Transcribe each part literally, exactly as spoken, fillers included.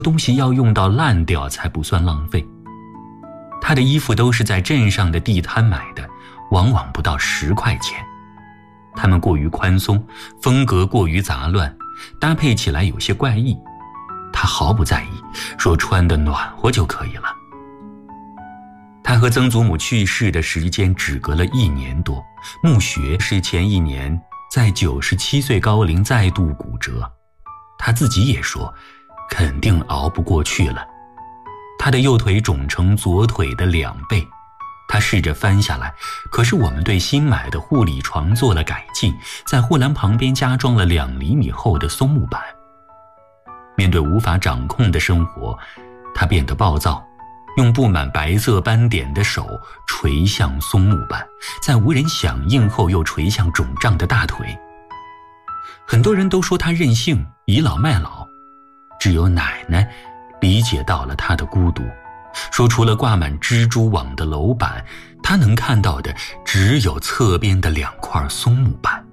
东西要用到烂掉才不算浪费。他的衣服都是在镇上的地摊买的，往往不到十块钱。他们过于宽松，风格过于杂乱，搭配起来有些怪异。他毫不在意，说穿得暖和就可以了。他和曾祖母去世的时间只隔了一年多，墓穴是前一年在九十七岁高龄再度骨折。他自己也说肯定熬不过去了。他的右腿肿成左腿的两倍，他试着翻下来，可是我们对新买的护理床做了改进，在护栏旁边加装了两厘米厚的松木板。面对无法掌控的生活，他变得暴躁，用布满白色斑点的手捶向松木板，在无人响应后又捶向肿胀的大腿。很多人都说他任性，倚老卖老，只有奶奶理解到了他的孤独，说除了挂满蜘蛛网的楼板，他能看到的只有侧边的两块松木板。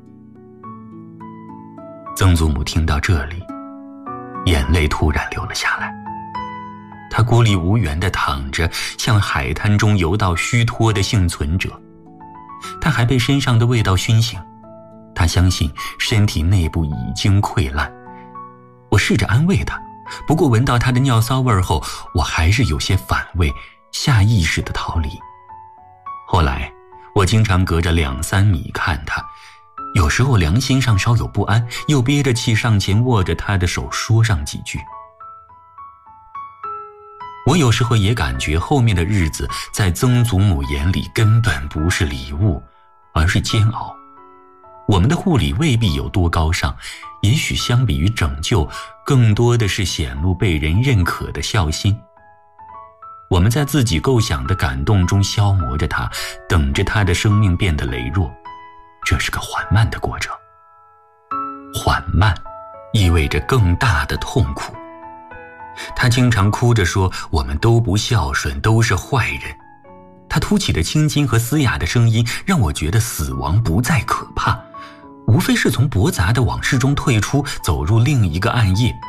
曾祖母听到这里，眼泪突然流了下来。他孤立无援地躺着，像海滩中游到虚脱的幸存者。他还被身上的味道熏醒，他相信身体内部已经溃烂。我试着安慰他，不过闻到他的尿骚味后，我还是有些反胃，下意识地逃离。后来我经常隔着两三米看他，有时候良心上稍有不安，又憋着气上前握着他的手说上几句。我有时候也感觉后面的日子在曾祖母眼里根本不是礼物，而是煎熬。我们的护理未必有多高尚，也许相比于拯救，更多的是显露被人认可的孝心。我们在自己构想的感动中消磨着它，等着它的生命变得羸弱。这是个缓慢的过程，缓慢意味着更大的痛苦。他经常哭着说我们都不孝顺，都是坏人。他凸起的青筋和嘶哑的声音让我觉得死亡不再可怕，无非是从驳杂的往事中退出，走入另一个暗夜。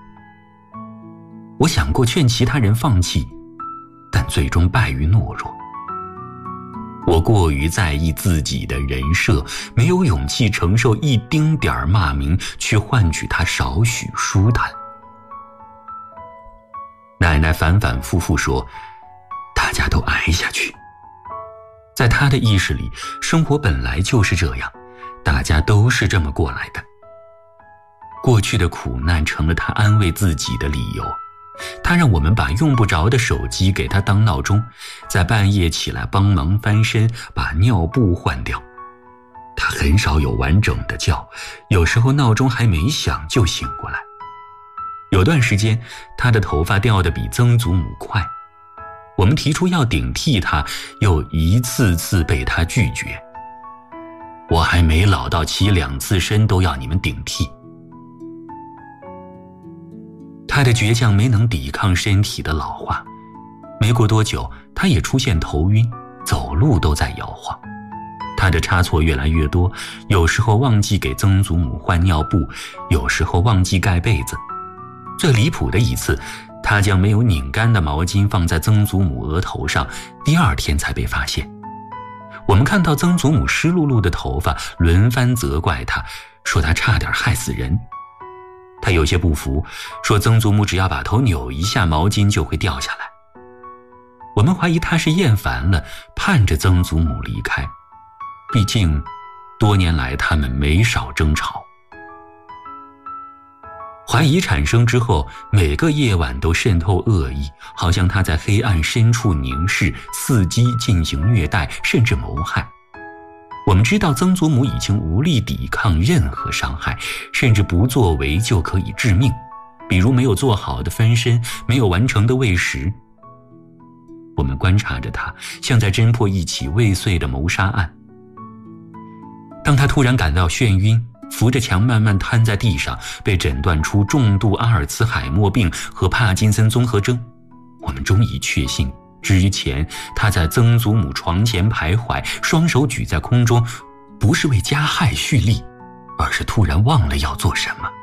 我想过劝其他人放弃，但最终败于懦弱。我过于在意自己的人设，没有勇气承受一丁点儿骂名，去换取他少许舒坦。奶奶反反复复说大家都挨下去。在她的意识里，生活本来就是这样，大家都是这么过来的。过去的苦难成了她安慰自己的理由。她让我们把用不着的手机给她当闹钟，在半夜起来帮忙翻身，把尿布换掉。她很少有完整的觉，有时候闹钟还没响就醒过来。有段时间，她的头发掉得比曾祖母快。我们提出要顶替她，又一次次被她拒绝。我还没老到起两次身都要你们顶替。他的倔强没能抵抗身体的老化，没过多久，他也出现头晕，走路都在摇晃。他的差错越来越多，有时候忘记给曾祖母换尿布，有时候忘记盖被子。最离谱的一次，他将没有拧干的毛巾放在曾祖母额头上，第二天才被发现。我们看到曾祖母湿漉漉的头发，轮番责怪他，说他差点害死人。他有些不服，说曾祖母只要把头扭一下，毛巾就会掉下来。我们怀疑他是厌烦了，盼着曾祖母离开。毕竟多年来他们没少争吵。怀疑产生之后，每个夜晚都渗透恶意，好像他在黑暗深处凝视，伺机进行虐待，甚至谋害。我们知道曾祖母已经无力抵抗任何伤害，甚至不作为就可以致命，比如没有做好的翻身，没有完成的喂食。我们观察着他，像在侦破一起未遂的谋杀案。当他突然感到眩晕，扶着墙慢慢瘫在地上，被诊断出重度阿尔茨海默病和帕金森综合征，我们终于确信之前他在曾祖母床前徘徊，双手举在空中，不是为加害蓄力，而是突然忘了要做什么。